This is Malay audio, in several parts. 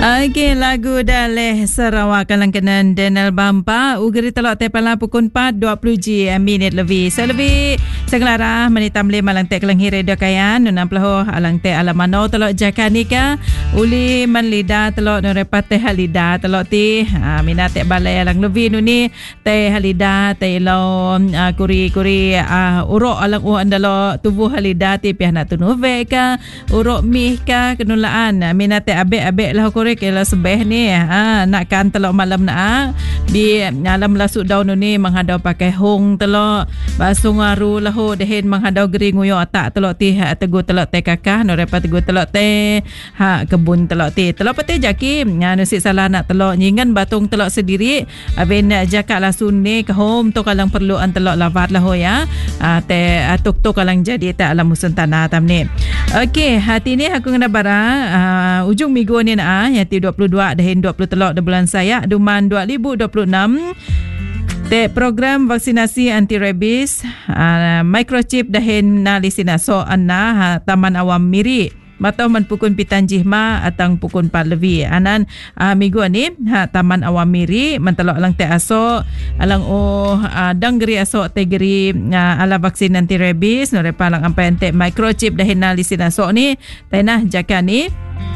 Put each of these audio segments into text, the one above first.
Okey, lagu daleh Sarawak kalangkenan Daniel Bampa ugeri telok tepala pukul 4:20 minit lebih. Selebih seglara menitam le malang tek kelang redo kayan 60 alang te alamano telok jakanika uli manlida telok norepat teh halida telok ti minat tek balai alang lebih nuni teh halida teh lo kuri-kuri urok alang andalo tubuh halida ti piah nak tunove ka urok mih ka kenulaan minat tek abek-abek lah kuri kela sebeh ni nak kan telok malam na di alam lasuk daun ni menghadau pakai hong telok basung aru lahu dehen menghadau geri nguyo atak telok ti tegu telok te kakah no repa tegu telok te kebun telok ti telok pete jaki nusik salah nak telok nyingan batung telok sendiri aben jakak lasun ni ke home tu kalang perlu an telok lavat lahu ya te tuk-tuk kalang jadi te alam musun tanah tam ni. Okey, hati ni aku ngena bara ujung minggu ni na yaitu 22 dan 20 telok di bulan Sayak Duman 2026 te program vaksinasi anti rabies microchip dahin na lisinaso anna taman awam miri matau man pukun pitan jihma atang pukun 4 lebih anan minggu ni taman awam miri mentelok alang te aso alang dang geri aso te geri ala vaksin anti rabies no repa alang ampai ante microchip dahin na lisinaso ni tenah jaka ni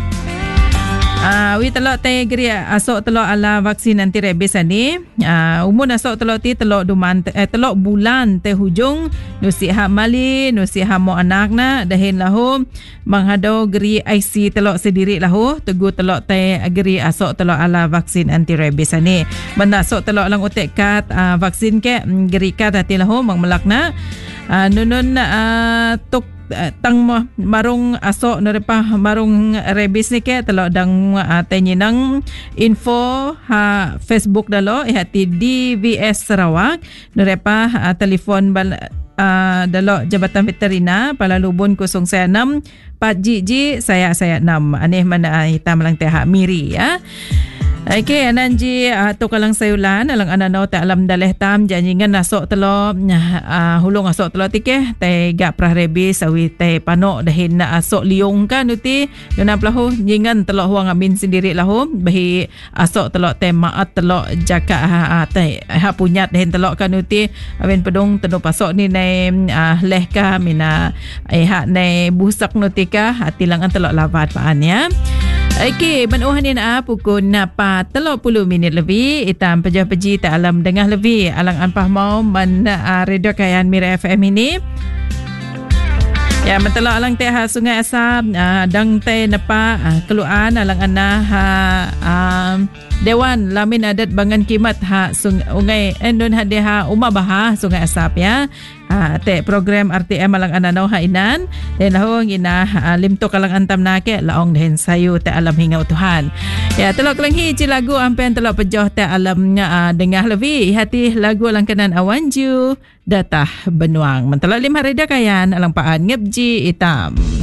wi telok te geri asok telok ala vaksin anti rabies ni umur asok telok ti telok duman telok bulan te hujung nusi hak mali nusi hak mo anak na dahin lahu menghadau geri IC telok sendiri lahu tegu telok te geri asok telok ala vaksin anti rabies ni benda asok telok lang utek kat vaksin ke geri kat hati lahu mangmelakna nunun tuk tang marung asok nerepa marung rabies ni ke telok dang tenyinang info Facebook dalo hati DVS Sarawak nerepa telefon dalo Jabatan Veterina Pala Lubun 096 4 GG saya 6 aneh mana hitam lang teh miri ya. Okey, ananji tu kalang sayulan alang anano ta alam daleh tam janjingan nasok telo hulung asok telo tike te gak prah rabies awi te panok dahin asok liung kan uti yuna plahu jingan telo huang amin sendiri lahu bahi asok telo te maat telo jaka te punyat dahin telo kan uti awen pedung tenu pasok ni nai leh ka mina hak nai busak nutika tilangan telo lavat paan ya. Okey, menuhan ni pukul 30 minit lebih itam pejah-peji tak alam dengah lebih alang anpah mau man radio kayan Mira FM ini ya mentelok alang teh Sungai Asap dang teh nepa keluan alang anah Dewan Lamin Adat Bangan Kimat Sungai Endon Hadeha Umah Bahah Sungai Asap ya te program RTM alang anano hainan dan lahong ina limto kalang antam nake laong den sayu te alam hingau Tuhan ya telok kelenghi ci lagu ampen telok pejoh te alam dengah lebih hati lagu langkanan awanju datah benuang mentelok 5 reda kayan alang paan ngepji itam.